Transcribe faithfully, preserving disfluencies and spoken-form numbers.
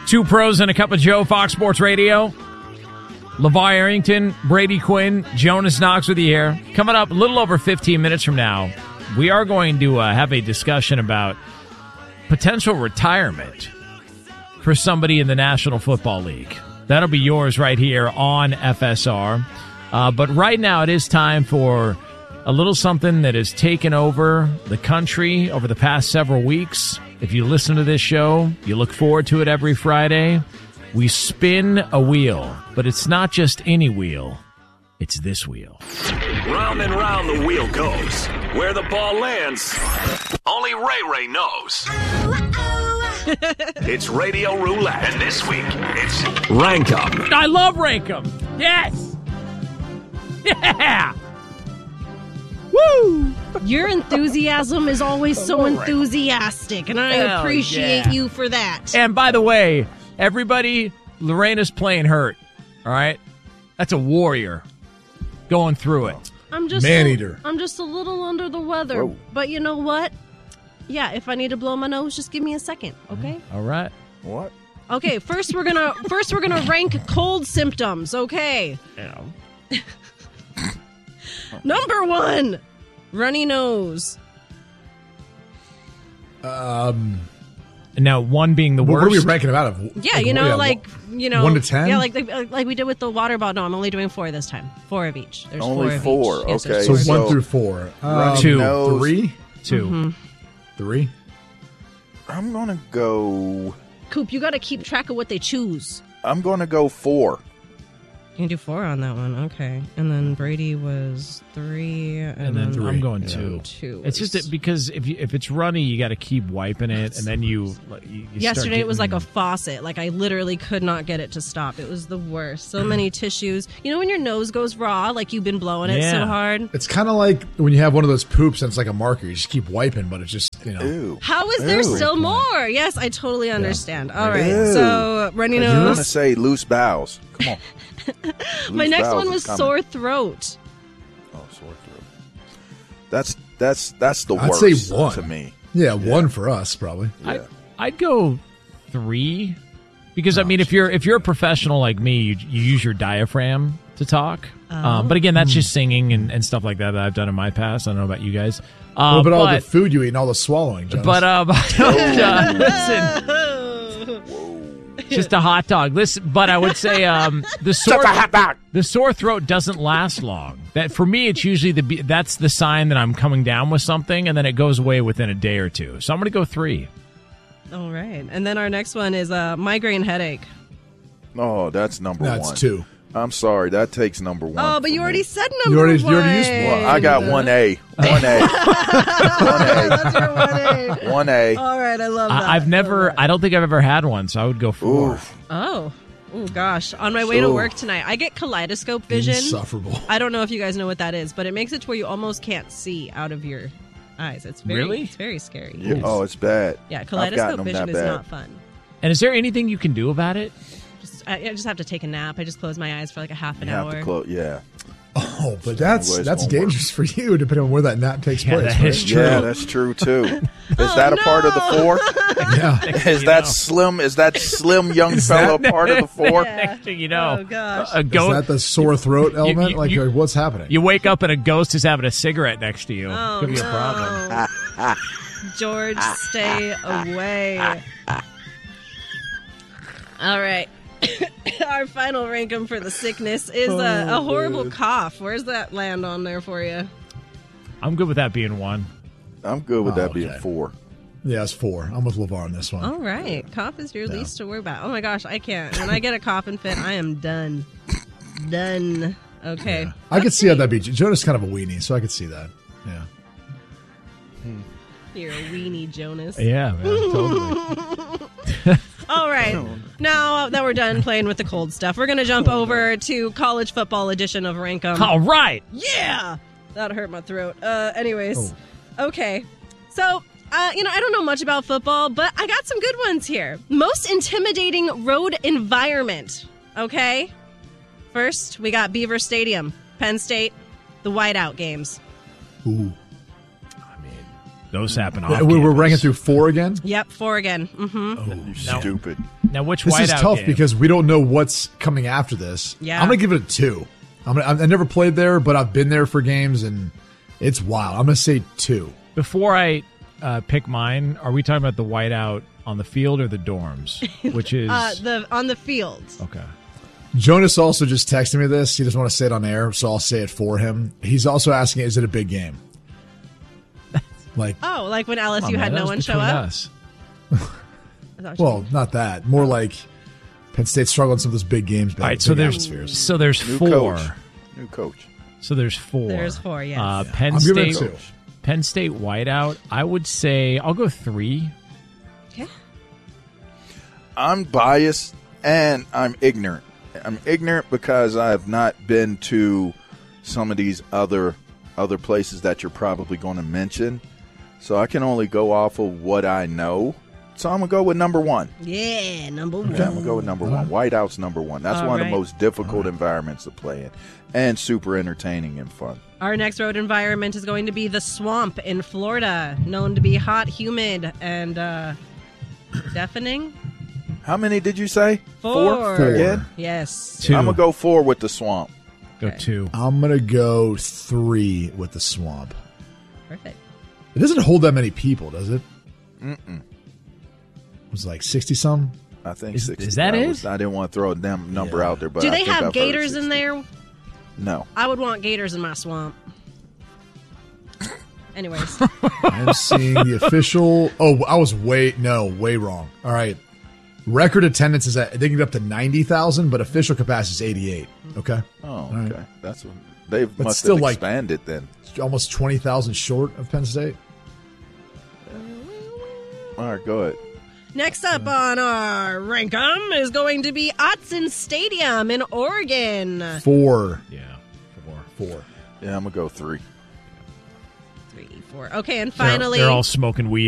Two pros and a cup of Joe, Fox Sports Radio. LeVar Arrington, Brady Quinn, Jonas Knox with you here. Coming up a little over fifteen minutes from now, we are going to uh, have a discussion about potential retirement for somebody in the National Football League. That'll be yours right here on F S R. Uh, but right now it is time for a little something that has taken over the country over the past several weeks. If you listen to this show, you look forward to it every Friday. We spin a wheel, but it's not just any wheel. It's this wheel. Round and round the wheel goes. Where the ball lands, only Ray Ray knows. It's Radio Roulette, and this week, it's Rank 'em. I love Rank 'em. Yes! Yeah! Woo! Your enthusiasm is always so enthusiastic, and I Hell appreciate yeah. you for that. And by the way, everybody, Lorena's playing hurt. All right? That's a warrior going through it. I'm just Man-eater. A, I'm just a little under the weather. Whoa. But you know what? Yeah, if I need to blow my nose, just give me a second, okay? All right. What? Okay, first we're gonna first we're gonna rank cold symptoms, okay? Yeah. Number one, runny nose. Um, Now, one being the what, worst. what are we ranking about? Of, Yeah, like, you know, yeah, like you know, one to ten? Yeah, like like, like we did with the water bottle. No, I'm only doing four this time. Four of each. There's Only four four, of each. Yes, okay. there's So four of one each. through four. Runny Um, Two. nose. Three? Two. Mm-hmm. Three? I'm gonna go. Coop, you got to keep track of what they choose. I'm gonna go four. You can do four on that one, okay. And then Brady was three, and, And then three. I'm going Yeah. two. two. It's just that because if you, if it's runny, you got to keep wiping it, and then you. like, you you start Yesterday it was like getting- a faucet. Like I literally could not get it to stop. It was the worst. So many tissues. You know when your nose goes raw, like you've been blowing it so Yeah. hard. It's kind of like when you have one of those poops and it's like a marker. You just keep wiping, but it's just, you know. Ew. How is there Ew. still more? Yes, I totally understand. All right, Ew. so runny You want to nose. say loose bowels? Come on. My Loose next bowels one is was coming. sore throat. Oh, sore throat. That's that's that's the I'd worst say one. to me. Yeah, one for us, probably. I'd, I'd go three, because I mean, if you're if you're a professional like me, you, you use your diaphragm to talk. Um, but again, that's just singing and, and stuff like that that I've done in my past. I don't know about you guys. Uh, What about all the but food you eat and all the swallowing, Jonas? but um, I don't, uh, listen. Just a hot dog. Listen, but I would say um, the sore the sore throat doesn't last long. That for me, it's usually the be- that's the sign that I'm coming down with something, and then it goes away within a day or two. So I'm going to go three. All right, and then our next one is a migraine headache. Oh, that's number That's one. two. I'm sorry, that takes number one. Oh, but for you me. already said number You already- one. you already used one. Well, I got one A. One A. one A. That's your one A. One A. All right, I love that. I, I've never. I don't think I've ever had one, so I would go four. Oof. Oh, oh gosh! On my way to Ooh. work tonight, I get kaleidoscope vision. Insufferable. I don't know if you guys know what that is, but it makes it to where you almost can't see out of your eyes. It's very, Really? it's very scary. Yeah, Yes. Oh, it's bad. yeah, I've kaleidoscope gotten them vision that is bad. not fun. And is there anything you can do about it? Just, I, I just have to take a nap. I just close my eyes for like a half an You have hour. to close. Yeah. Oh, but that's Otherwise it that's won't dangerous for you, depending on where that nap takes Yeah, place. that is right? true. Yeah, that's true too. Is Oh, that a part of the four? Yeah. Is You that know. slim? Is that slim young fella part of the four? Next thing you know, Oh, gosh. a Is ghost. that the sore throat element? you- like, you- like, what's happening? You wake up and a ghost is having a cigarette next to you. Oh, Could be a no. problem. George, stay away. All right. Our final rankum for the sickness is a, a horrible cough. Where's that land on there for you? I'm good with that being one. I'm good with Oh, that being okay. four. Yeah, it's four. I'm with LeVar on this one. All right. Cough is your Yeah. least to worry about. Oh my gosh, I can't. When I get a coughing fit, I am done. Done. Okay. Yeah. I could see how that'd be. Jonas is kind of a weenie, so I could see that. Yeah. You're a weenie, Jonas. Yeah, man, totally. All right. Now that we're done playing with the cold stuff, we're going to jump over to college football edition of Rankum. All right. Yeah! That hurt my throat. Uh, anyways. Okay. So, uh, you know, I don't know much about football, but I got some good ones here. Most intimidating road environment. Okay? First, we got Beaver Stadium, Penn State, the whiteout games. Ooh. I mean, Those happen off we we're campus. ranking through four again. Yep, four again. Mm-hmm. You No. stupid. Now, which This whiteout is tough game? because we don't know what's coming after this. Yeah. I'm gonna give it a two. I'm gonna, I never played there, but I've been there for games, and it's wild. I'm gonna say two. Before I uh, pick mine, are we talking about the whiteout on the field or the dorms? Which is Uh, the on the field. okay. Jonas also just texted me this. He doesn't want to say it on air, so I'll say it for him. He's also asking, is it a big game? Like, Oh, like when L S U Oh, had man, that no was one show between up. us. I thought you- well, not that. More like Penn State struggling some of those big games. All right, so there's atmospheres. so there's New four. coach. New coach. So there's four. There's four, yes. Uh, Penn I'm giving State. it two. Penn State whiteout. I would say I'll go three. Okay. I'm biased and I'm ignorant. I'm ignorant because I have not been to some of these other other places that you're probably going to mention. So I can only go off of what I know. So I'm going to go with number one. Yeah, number one. Okay, I'm going to go with number one. Whiteout's number one. That's All one right. of the most difficult environments to play in and super entertaining and fun. Our next road environment is going to be the Swamp in Florida, known to be hot, humid, and uh, deafening. How many did you say? Four. Four. Again? Yes. Two. I'm going to go four with the Swamp. Go Okay. two. I'm gonna go three with the Swamp. Perfect. It doesn't hold that many people, does it? Mm-mm. It was like sixty some. I think Is- sixty. is that I it? was- I didn't want to throw a damn number Yeah. out there, but Do I they think have I've heard gators in sixty. there? No. I would want gators in my swamp. Anyways. I'm seeing the official. Oh, I was way no, way wrong. All right, record attendance is at they can get up to ninety thousand, but official capacity is eighty-eight. Okay, Oh, right. okay. That's what they But must still, have like- expanded then. it's almost twenty thousand short of Penn State. All right, go ahead. Next up on our Rankum is going to be Autzen Stadium in Oregon. Four, Yeah, four. four. Yeah, I'm gonna go three. Three, four. Okay, and They're- finally, they're all smoking weed